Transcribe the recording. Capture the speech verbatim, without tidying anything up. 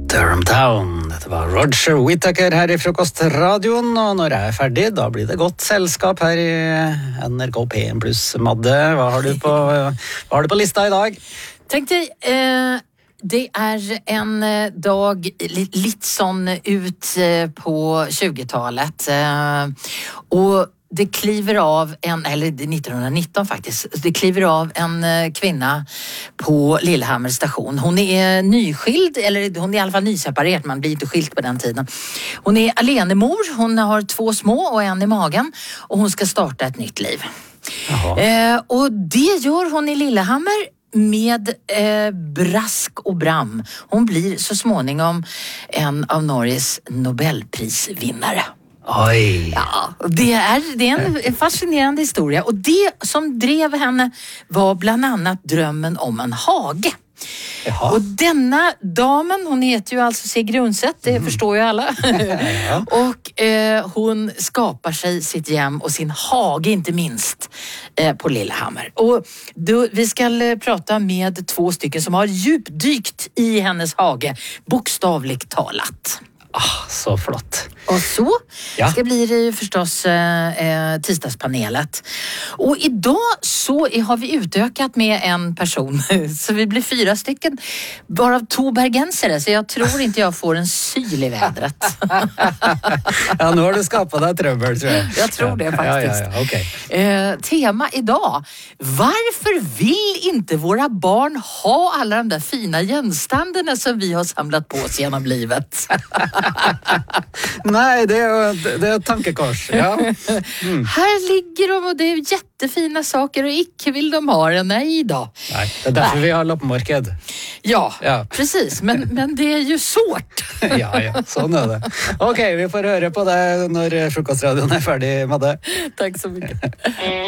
Durham Town. Dette var Roger Whittaker her i Frokostradioen, og når jeg er ferdig, da blir det godt selskap her i N R K P en pluss. Madde, hva har du på, hva har du på lista i dag? Tänk dig, eh, det är en eh, dag li- lite sån ut eh, på tjugotalet eh, och det kliver av en, eller nittonhundranitton faktiskt, det kliver av en eh, kvinna på Lillehammer station. Hon är nyskild, eller hon är i alla fall nyseparerad, man blir inte skild på den tiden. Hon är alenemor, hon har två små och en i magen och hon ska starta ett nytt liv. Eh, och det gör hon i Lillehammer med eh, brask och bram. Hon blir så småningom en av Norges Nobelprisvinnare. Oj. Ja, det är, det är en fascinerande historia. Och det som drev henne var bland annat drömmen om en hage. Jaha. Och denna damen, hon heter ju alltså Sig Grundset, det mm. förstår ju alla. Ja. Och eh, hon skapar sig sitt hem och sin hage inte minst eh, på Lillehammer. Och då, vi ska eh, prata med två stycken som har djupdykt i hennes hage, bokstavligt talat. Ah, så flott. Och så Ja. ska bli det ju förstås eh, tisdagspanelet. Och idag så är, har vi utökat med en person. Så vi blir fyra stycken. Bara två bergensare. Så jag tror inte jag får en syl i vädret. Ja, nu har du skapat dig trubbel, tror jag. Jag tror det faktiskt. Ja, ja, ja, okay. eh, tema idag. Varför vill inte våra barn ha alla de där fina genständerna som vi har samlat på oss genom livet? Nej, det är, det är ett tankekors. Ja. Mm. Här ligger de och det är jättefina saker och icke vill de ha det. Nej då. Nej, det är därför Nej. vi har loppmarked. Ja, Ja. precis. Men, men det är ju svårt. Ja, ja, sånn är det. Okej, vi får höra på det när Frokostradioen är färdig, Madde. Tack så mycket.